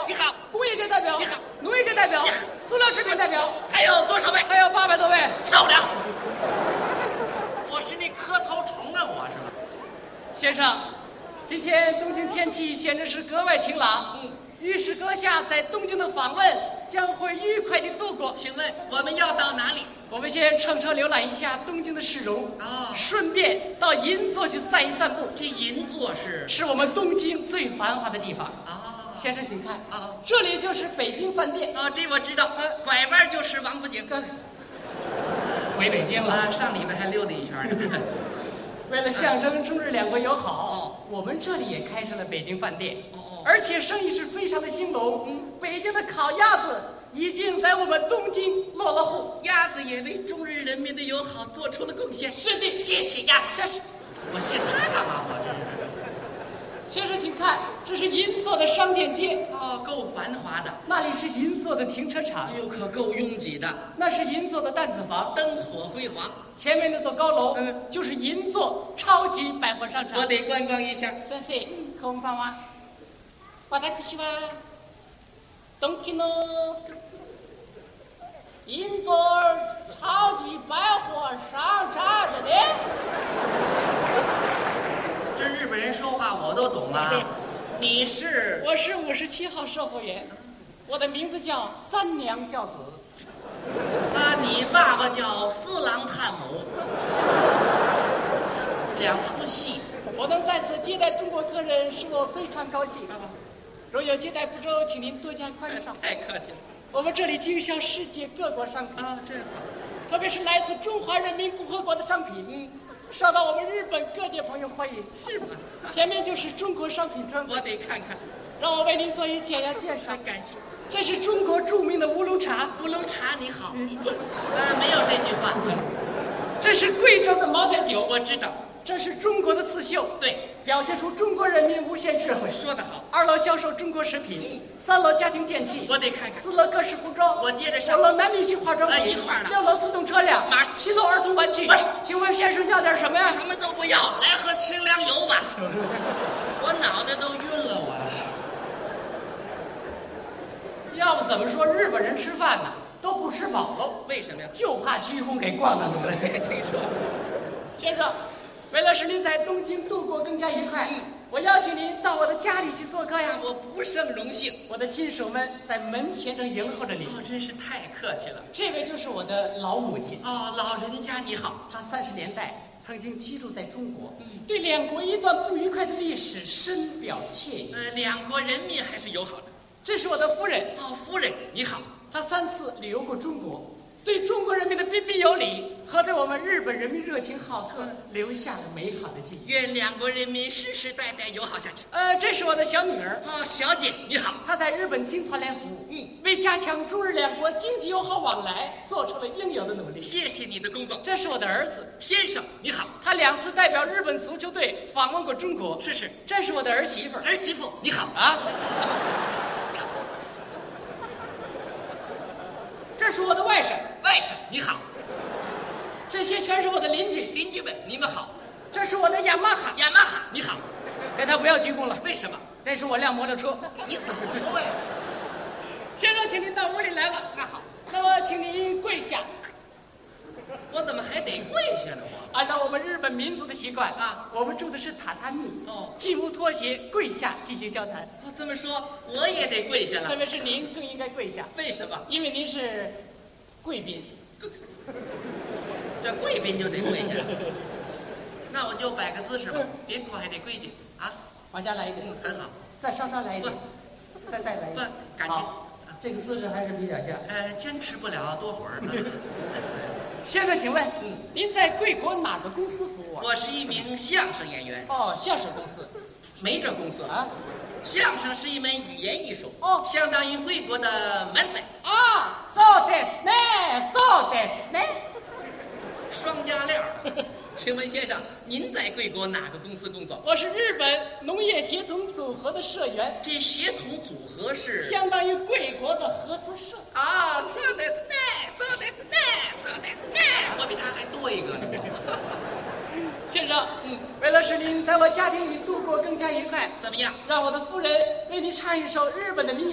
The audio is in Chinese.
你好； 工业界代表， 你好； 农业界代表，塑料制品代表， 还有多少位？ 还有800多位， 受不了！我是那磕头虫啊，我是吧？ 先生，今天东京天气显然是格外晴朗，预示阁下在东京的访问将会愉快地度过。 请问我们要到哪里？ 我们先乘车浏览一下东京的市容，顺便到银座去散一散步。 这银座是我们东京最繁华的地方先生，请看这里就是北京饭店这我知道，拐弯就是王府井。 回北京了上礼拜还溜达一圈呢。 为了象征中日两国友好，我们这里也开设了北京饭店，而且生意是非常的兴隆。北京的烤鸭子已经在我们东京落了户， 鸭子也为中日人民的友好做出了贡献。 是的， 谢谢鸭子。 这是我谢他干嘛？我这是。 先生，请看，这是银座的商店街够繁华的。 那里是银座的停车场， 哎呦，可够拥挤的。 那是银座的弹子房， 灯火辉煌。 前面那座高楼，就是银座超级百货商场。 我得观光一下。 先生、こんばんは。私は東京の銀座超級百货商场的呢。 这日本人说话我都懂了。你是？ 我是57号售货员，我的名字叫三娘教子。 你爸爸叫四郎探母，两出戏。 我能在此接待中国客人，使我非常高兴。若有接待不周，请您多加宽恕。 太客气了。 我们这里经销世界各国商品真好， 特别是来自中华人民共和国的商品，受到我们日本各界朋友欢迎。 是吗？ 前面就是中国商品专柜， 我得看看。 让我为您做一简要介绍。 感谢。 这是中国著名的乌龙茶。 乌龙茶你好。没有这句话。 这是贵州的茅台酒。 我知道。 这是中国的刺绣， 对， 表现出中国人民无限智慧。 说得好。 2楼销售中国食品，3楼家庭电器， 我得看看。 4楼各式服装， 我接着上。 5楼男女性化妆品， 一块儿了。 6楼自动车辆，7楼儿童玩具。请问先生要点什么呀？ 什么都不要，来盒清凉油吧。我脑袋都晕了， 要不怎么说日本人吃饭呢都不吃饱喽？ 为什么呀？ 就怕鞠躬给咣当出来。 听说。 先生，为了使您在东京度过更加愉快，我邀请您到我的家里去做客呀。 我不胜荣幸。 我的亲属们在门前正迎候着你。 真是太客气了。 这位就是我的老母亲。 老人家你好。 她30年代曾经居住在中国，对两国一段不愉快的历史深表歉意。 两国人民还是友好的。 这是我的夫人。 夫人你好。 她3次旅游过中国，对中国人民的彬彬有礼和对我们日本人民热情好客留下了美好的记忆。 愿两国人民世世代代友好下去。 这是我的小女儿。 小姐你好。 她在日本经团联服务，为加强中日两国经济友好往来做出了应有的努力。 谢谢你的工作。 这是我的儿子。 先生你好。 他2次代表日本足球队访问过中国。 是。 这是我的儿媳妇。 儿媳妇你好。 这是我的外甥。 外甥你好。 这些全是我的邻居。 邻居们你们好。 这是我的雅马哈。 雅马哈你好。 给他不要鞠躬了。 为什么？ 这是我辆摩托车。 你怎么说呀？ 先生，请您到屋里来了。 那好。 那么请您跪下。 我怎么还得跪下呢？ 按照我们日本民族的习惯我们住的是榻榻米。既无拖鞋，跪下进行交谈。 这么说我也得跪下了。 特别是您更应该跪下。 为什么？ 因为您是贵宾。 这贵宾就得跪下。那我就摆个姿势吧，别哭还得跪下啊。 往下来一点。 很好。 再稍稍来一点。再来一点。 感觉这个姿势还是比较像。 坚持不了多会儿。 先生，请问您在贵国哪个公司服务？ 我是一名相声演员。 相声公司。 没这公司相声是一门语言艺术。相当于贵国的漫才。 そうですね、そうですね。 双加料。请问先生，您在贵国哪个公司工作？ 我是日本农业协同组合的社员。 这协同组合是相当于贵国的合作社。 そうですね、そうですね、そうですね。我比他还多一个呢。 先生，为了使您在我家庭里度过更加愉快， 怎么样？ 让我的夫人为您唱一首日本的民谣。